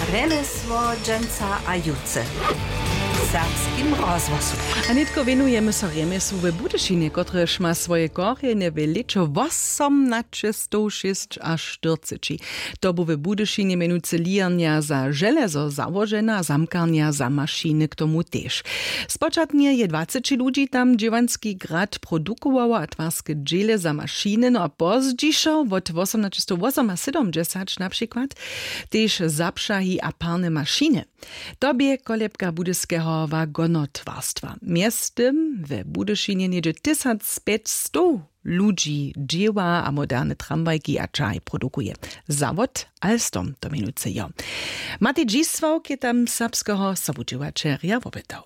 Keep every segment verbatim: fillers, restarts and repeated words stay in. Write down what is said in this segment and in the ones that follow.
Remesło dżęca a juce. Serbskim rozwosu. A nitko venujemy so remesłu w Budyszynie, kotreż ma swoje korzenie w leczu osiemnaście sto sześć a czterdzieści. To był w Budyszynie menujcy liernia za żelezo założena, zamkarnia za maszyny k tomu też. Spoczatnie je dwadzieścia ludzi tam dziewanski grad produkowało atwarskie dżele za maszyny, no a pozdźiszo od osiemnaście siedemdziesiąt na przykład też zapszahi a parne maszyny. Tobie kolebka budyskiego wagonotwarstwa. Miestem w Budyszynie niedzie tysiąc pięćset ludzi dzieła a moderne tramwajki a czaj produkuje. Zawod Alstom to minuce jo. Matej Dzisławk tam serbskiego sobudziewaczeria wopytał.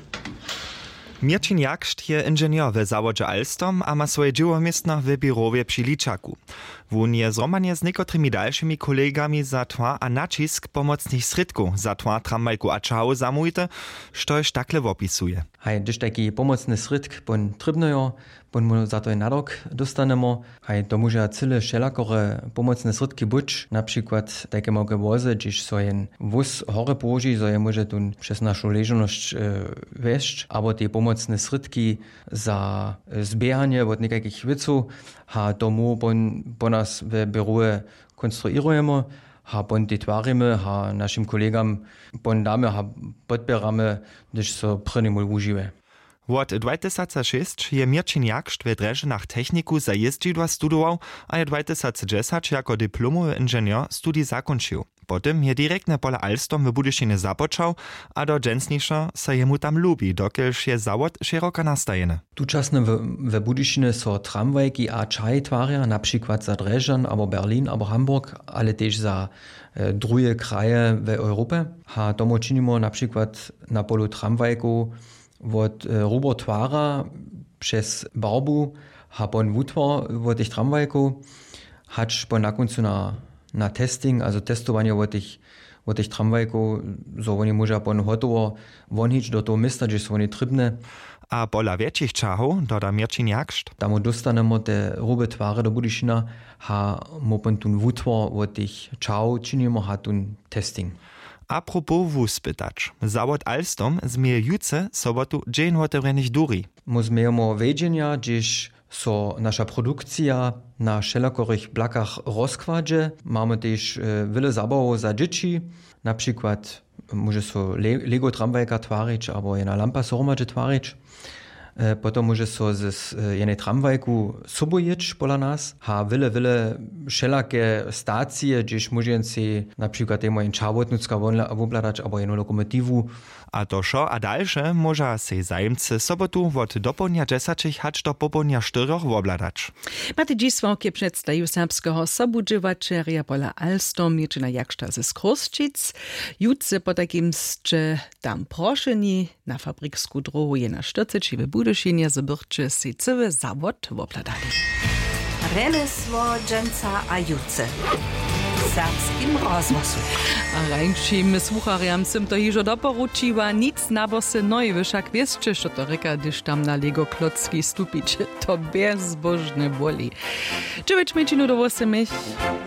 Mirčin Jakšt je inženjer w zawodze Alstom a ma swoje dziełomiestno w biurowie przy Liczaku. Wun je zromanie z niekotrymi dalszymi kolegami za tła a nacisk pomocnych sredków za tła tramwajku a czału zamujte, štož takle wopisuje. Hej, gdyż taki pomocny sredk bon trybnojo, bon mu za to nadok dostanemo, hej, to może cyle wszelakore pomocne sredki być, na przykład takie mogę wozy, gdyż so jen wóz hore położy, so je może tu przez naszą leżoność e, wejść, albo te pomocne sredki za zbieranie od niekakich wieców, ha tomu bon, bon nas w biurze konstruujemy, ha bon die twarimy, ha naszym kolegom bon damy, ha podbieramy, gdyż so prynimul używe. Od dwa tysiące szóstego je Mirčin Jakšt w Dreżynach techniku zajeździdła studował, a je dwa tysiące dziesiątego jako dyplomowy inżynier studii zakończył. Potem je direktne pola Alstom w Budyszynie zapoczął, a do dżensniejsza se jemu tam lubi, dokielż je zawod szeroko nastajeny. Tučasne w, w Budyszynie so tramwajki a czaj twarja, na przykład za Dreżan, albo Berlin, albo Hamburg, ale też za e, drugie kraje w Europie. A tomu czynimy na przykład na polu tramwajku od e, robotwara przez barbu, ha bon wutwar od tych tramwajków, hacz po na końcu na na testing, also testowanie od tych, od tych tramwajków, so oni może pon hotowo wonhić do toho mista, gdzie są oni trybne. A pola większych czachów, doda Mirčin Jakšt. Tam dostanemo te robe twary do Budyszyna, ha mo pon tun wutwar od tych czachów czynimy, ha tun testing. A propos wóz pytacz. Zawod Alstom zmieje juce sobotu dzień otevrenych duri. Mo zmiejemy wiedzienia, gdzieś so nasza produkcja na wszelakorych blakach rozkładzie. Mamy też e, wiele zabawów za dzieci, na przykład może so le Lego tramwajka twarić, albo jedna lampa sormadzie twarić. E, potem może so z e, jednej tramwajku sobojeć pola nas. Ha wiele, wiele wszelakie stacje, gdzieś może się na przykład jemu ein czawotnucka wobladać, albo jedną lokomotywu. A to šo a dalsze może se zajemcy sobotu od dopołdnia dziesięciu hacz do popołdnia czterech wobladać. Matej Dzisławk je przedstawił serbskiego sobudziewaczeria pola Alstom Mirčina Jakšta ze Skroščic. Jutce po takim scze tam proszeni na fabriksku drohu je na czterdzieści w Budyszynie zbyrczy se cywy zawod wobladali. Remesło dżęca a juce. Serbskim rozwosu. A rańším słuchariam sem to hižo doporučiła, nic na bose noj, však wieszcie, što to reka, gdyż tam na Lego klocki stupić, to bezbożne boli. Czy wieczmy činu do osem